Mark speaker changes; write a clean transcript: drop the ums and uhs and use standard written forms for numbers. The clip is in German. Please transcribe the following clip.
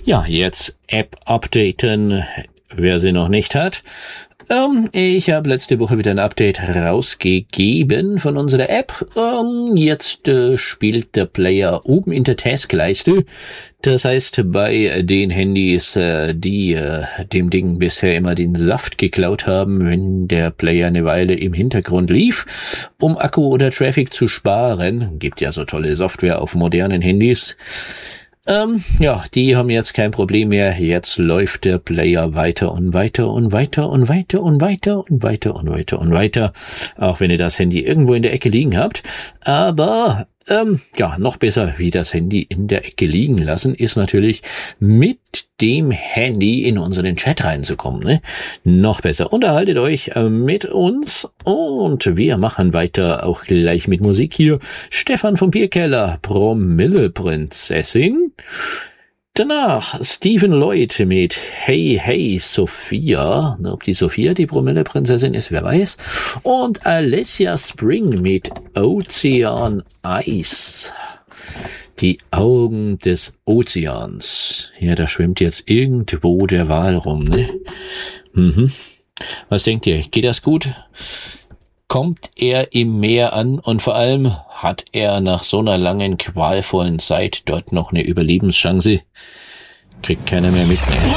Speaker 1: Ja, jetzt App updaten, wer sie noch nicht hat. Ich habe letzte Woche wieder ein Update rausgegeben von unserer App. Jetzt spielt der Player oben in der Taskleiste. Das heißt, bei den Handys, die dem Ding bisher immer den Saft geklaut haben, wenn der Player eine Weile im Hintergrund lief, um Akku oder Traffic zu sparen, gibt ja so tolle Software auf modernen Handys. Die haben jetzt kein Problem mehr. Jetzt läuft der Player weiter und weiter und weiter und weiter und weiter und weiter und weiter und weiter. Auch wenn ihr das Handy irgendwo in der Ecke liegen habt. Aber, noch besser wie das Handy in der Ecke liegen lassen, ist natürlich mit dem Handy in unseren Chat reinzukommen, ne? Noch besser. Unterhaltet euch mit uns und wir machen weiter auch gleich mit Musik hier. Stefan vom Bierkeller, Promilleprinzessin. Danach Stephen Lloyd mit Hey Hey Sophia. Ob die Sophia die Promilleprinzessin ist, wer weiß. Und Alessia Spring mit Ozean Ice. Die Augen des Ozeans. Ja, da schwimmt jetzt irgendwo der Wal rum, ne? Was denkt ihr? Geht das gut? Kommt er im Meer an und vor allem hat er nach so einer langen, qualvollen Zeit dort noch eine Überlebenschance? Kriegt keiner mehr mit, ne?